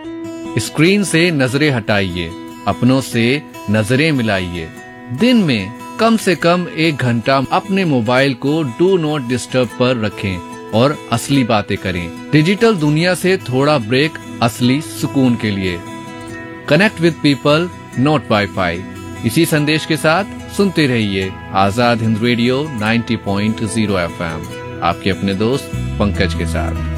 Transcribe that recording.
Screen से नजरें हटाइए, अपनों से नजरें मिलाइए। दिन में कम से कम 1 घंटा अपने मोबाइल को डू नॉट डिस्टर्ब पर रखें और असली बातें करें। डिजिटल दुनिया से थोड़ा ब्रेक असली सुकून के लिए। Connect with people, not wifi. इसी संदेश के साथ सुनते रहिए आजाद हिंद रेडियो 90.0 FM, आपके अपने दोस्त पंकज के साथ।